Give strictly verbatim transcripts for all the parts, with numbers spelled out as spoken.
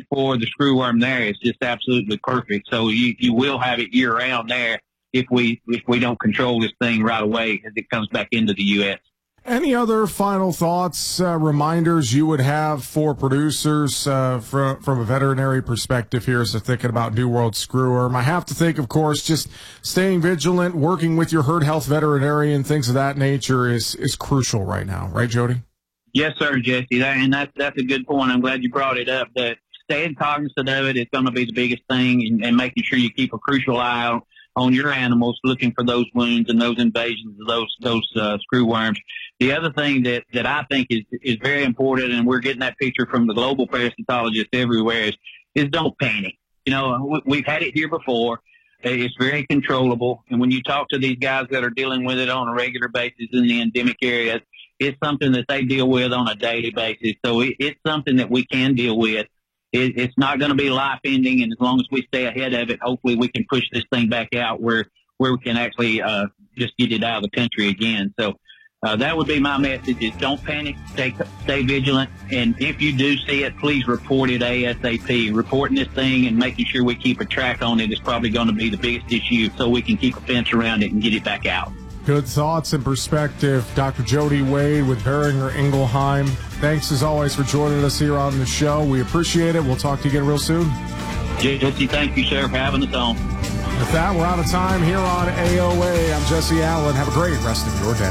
for the screwworm there is just absolutely perfect. So you, you will have it year round there if we if we don't control this thing right away as it comes back into the U S. Any other final thoughts, uh, reminders you would have for producers uh, from from a veterinary perspective here as they're thinking about New World screwworm? I have to think, of course, just staying vigilant, working with your herd health veterinarian, things of that nature is is crucial right now, right, Jody? Yes, sir, Jesse, that, and that's that's a good point. I'm glad you brought it up. That staying cognizant of it is going to be the biggest thing, and, and making sure you keep a crucial eye on, on your animals, looking for those wounds and those invasions of those those uh, screwworms. The other thing that, that I think is, is very important, and we're getting that picture from the global parasitologists everywhere, is, is don't panic. You know, we've had it here before. It's very controllable. And when you talk to these guys that are dealing with it on a regular basis in the endemic areas, it's something that they deal with on a daily basis. So it, it's something that we can deal with. It, it's not going to be life ending. And as long as we stay ahead of it, hopefully we can push this thing back out where, where we can actually uh, just get it out of the country again. So, Uh, that would be my message, is don't panic, stay, stay vigilant, and if you do see it, please report it ASAP. Reporting this thing and making sure we keep a track on it is probably going to be the biggest issue, so we can keep a fence around it and get it back out. Good thoughts and perspective. Doctor Jody Wade with Boehringer Ingelheim. Thanks, as always, for joining us here on the show. We appreciate it. We'll talk to you again real soon. Jesse, thank you, sir, for having us on. With that, we're out of time here on A O A. I'm Jesse Allen. Have a great rest of your day.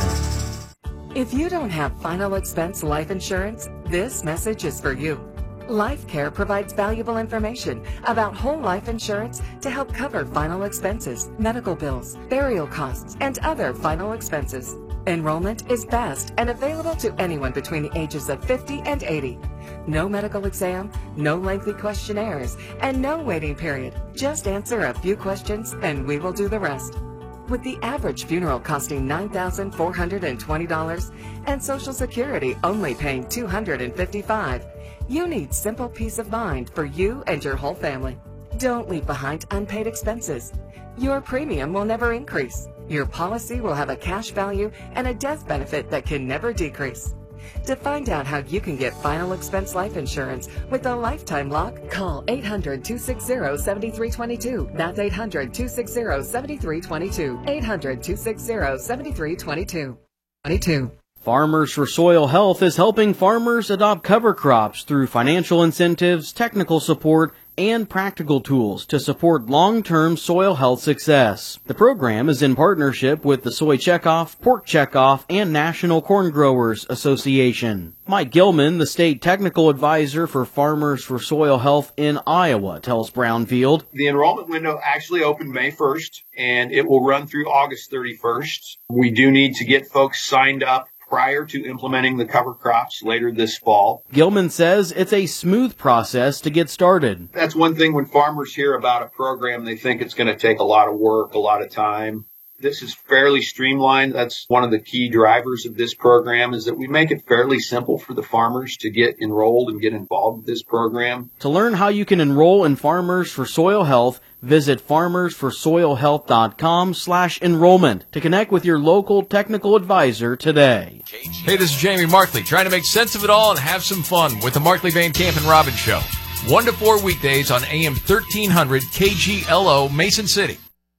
If you don't have final expense life insurance, this message is for you. LifeCare provides valuable information about whole life insurance to help cover final expenses, medical bills, burial costs, and other final expenses. Enrollment is fast and available to anyone between the ages of fifty and eighty. No medical exam, no lengthy questionnaires, and no waiting period. Just answer a few questions and we will do the rest. With the average funeral costing nine thousand four hundred twenty dollars and Social Security only paying two hundred fifty-five dollars, you need simple peace of mind for you and your whole family. Don't leave behind unpaid expenses. Your premium will never increase. Your policy will have a cash value and a death benefit that can never decrease. To find out how you can get final expense life insurance with a lifetime lock, call eight hundred, two six zero, seven three two two. That's eight hundred, two six zero, seven three two two. eight hundred, two six zero, seven three two two. twenty-two. Farmers for Soil Health is helping farmers adopt cover crops through financial incentives, technical support, and practical tools to support long-term soil health success. The program is in partnership with the Soy Checkoff, Pork Checkoff, and National Corn Growers Association. Mike Gilman, the state technical advisor for Farmers for Soil Health in Iowa, tells Brownfield. The enrollment window actually opened May first, and it will run through August thirty-first. We do need to get folks signed up prior to implementing the cover crops later this fall. Gilman says it's a smooth process to get started. That's one thing when farmers hear about a program, they think it's going to take a lot of work, a lot of time. This is fairly streamlined. That's one of the key drivers of this program, is that we make it fairly simple for the farmers to get enrolled and get involved with this program. To learn how you can enroll in Farmers for Soil Health, visit farmers for soil health dot com slash enrollment to connect with your local technical advisor today. Hey, this is Jamie Markley, trying to make sense of it all and have some fun with the Markley, Van Camp, and Robbins Show. One to four weekdays on A M thirteen hundred K G L O, Mason City.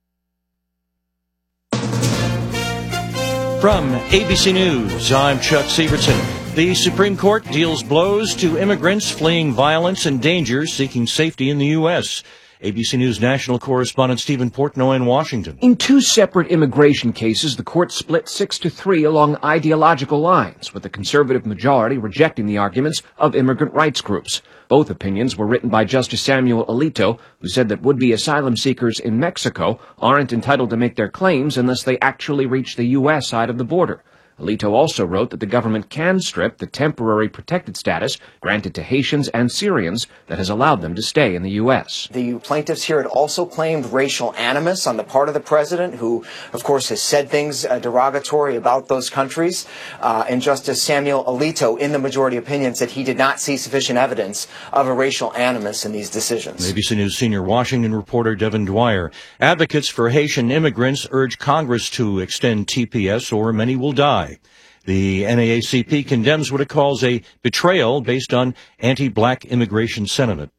From A B C News, I'm Chuck Severson. The Supreme Court deals blows to immigrants fleeing violence and danger seeking safety in the U S A B C News national correspondent Stephen Portnoy in Washington. In two separate immigration cases, the court split six to three along ideological lines, with the conservative majority rejecting the arguments of immigrant rights groups. Both opinions were written by Justice Samuel Alito, who said that would-be asylum seekers in Mexico aren't entitled to make their claims unless they actually reach the U S side of the border. Alito also wrote that the government can strip the temporary protected status granted to Haitians and Syrians that has allowed them to stay in the U S. The plaintiffs here had also claimed racial animus on the part of the president, who, of course, has said things uh, derogatory about those countries. Uh, and Justice Samuel Alito, in the majority opinion, said he did not see sufficient evidence of a racial animus in these decisions. A B C News senior Washington reporter Devin Dwyer. Advocates for Haitian immigrants urge Congress to extend T P S or many will die. The N double A C P condemns what it calls a betrayal based on anti-black immigration sentiment.